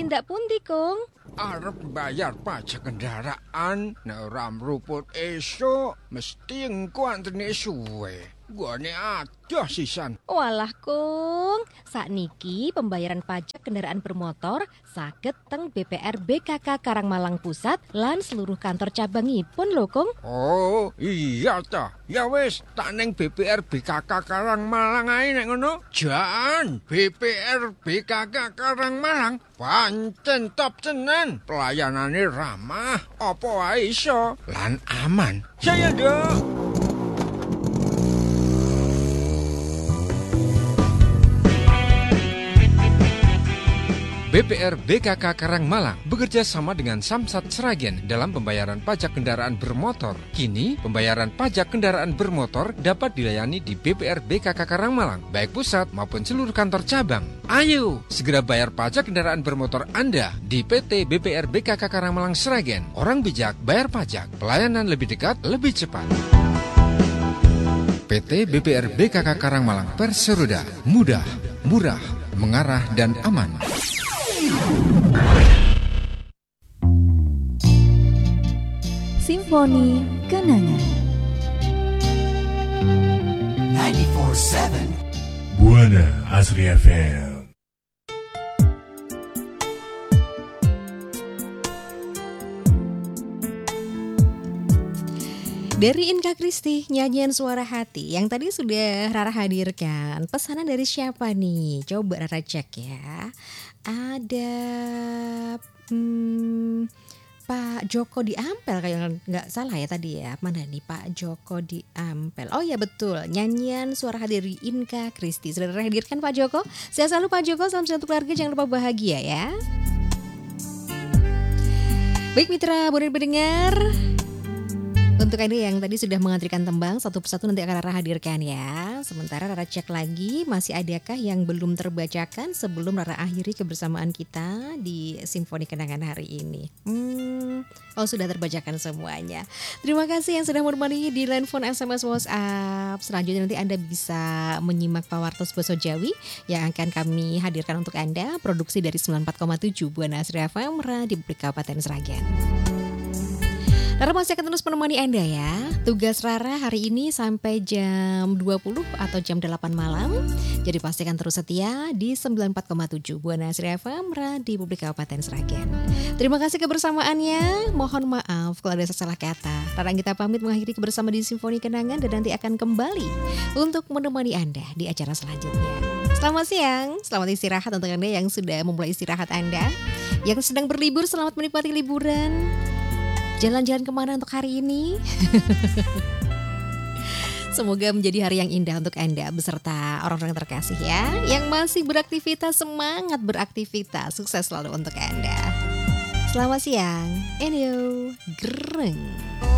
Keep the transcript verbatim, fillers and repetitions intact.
tindak pundi, Kung? Arep bayar pajak kendaraan, nek ora mruput esuk mesti engko antene suwe. Gone adoh sisan. Walah, Kung, sakniki pembayaran pajak kendaraan bermotor saged teng B P R B K K Karangmalang Pusat lan seluruh kantor cabangipun lho, Kung. Oh, iya ta. Ya wis, tak ning B P R B K K Karangmalang ae nek ngono. Jan, B P R B K K Karangmalang pancen top tenan. Pelayanane ramah, apa wae iso lan aman. Saya nduk. B P R B K K Karangmalang bekerja sama dengan Samsat Sragen dalam pembayaran pajak kendaraan bermotor. Kini, pembayaran pajak kendaraan bermotor dapat dilayani di B P R B K K Karangmalang, baik pusat maupun seluruh kantor cabang. Ayo, segera bayar pajak kendaraan bermotor Anda di P T B P R B K K Karangmalang Sragen. Orang bijak bayar pajak, pelayanan lebih dekat, lebih cepat. P T B P R B K K Karangmalang Perseroda, mudah, murah, mengarah dan aman. Simfoni Kenangan sembilan puluh empat tujuh Buana Asri F M. Dari Inka Kristi, nyanyian Suara Hati yang tadi sudah Rara hadirkan. Pesanan dari siapa nih? Coba Rara cek ya. Ada hmm, Pak Joko di Ampel, kayak nggak salah ya tadi ya. Mana nih Pak Joko di Ampel? Oh ya betul, nyanyian Suara Hati dari Inka Kristi. Sudah Rara hadirkan Pak Joko. Sehat selalu Pak Joko, salam sehat untuk keluarga, jangan lupa bahagia ya. Baik mitra Buana pendengar, untuk Anda yang tadi sudah mengantrikan tembang, satu persatu nanti akan Rara hadirkan ya. Sementara Rara cek lagi, masih adakah yang belum terbacakan sebelum Rara akhiri kebersamaan kita di Simfoni Kenangan hari ini. Hmm, oh sudah terbacakan semuanya. Terima kasih yang sudah menemani di line phone, S M S, WhatsApp. Selanjutnya nanti Anda bisa menyimak Pawartos Basa Jawi yang akan kami hadirkan untuk Anda. Produksi dari sembilan puluh empat koma tujuh Buana Asri F M di Kabupaten Sragen. Rara masih akan terus menemani Anda ya. Tugas Rara hari ini sampai jam dua puluh atau jam delapan malam. Jadi pastikan terus setia di sembilan puluh empat koma tujuh Buana Asri F M di Publik Kabupaten Sragen. Terima kasih kebersamaannya. Mohon maaf kalau ada salah kata. Rara kita pamit mengakhiri kebersamaan di Simfoni Kenangan dan nanti akan kembali untuk menemani Anda di acara selanjutnya. Selamat siang, selamat istirahat untuk Anda yang sudah memulai istirahat Anda. Yang sedang berlibur, selamat menikmati liburan. Jalan-jalan kemana untuk hari ini? Semoga menjadi hari yang indah untuk Anda beserta orang-orang terkasih ya. Yang masih beraktivitas, semangat beraktivitas. Sukses selalu untuk Anda. Selamat siang. Enyo. Gereng.